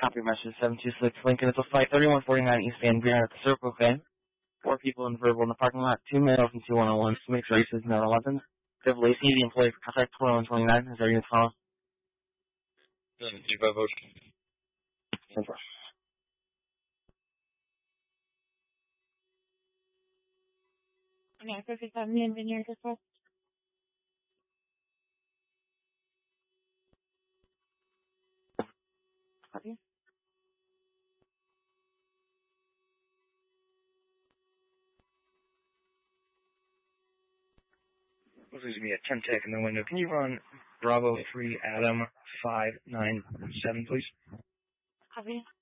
Copy message 726 Lincoln. It's a flight 3149 East Van Buren at the Circle K. 4 people in verbal in the parking lot. 2 males and 2 101s. Make sure he says no 11. Viv Lacey, the employee for contact 2129. Is there your call? Yeah, perfect. I'm the engineer as well. Copy. This is going to be a 10 tech in the window. Can you run Bravo 3 Adam 597, please? Copy.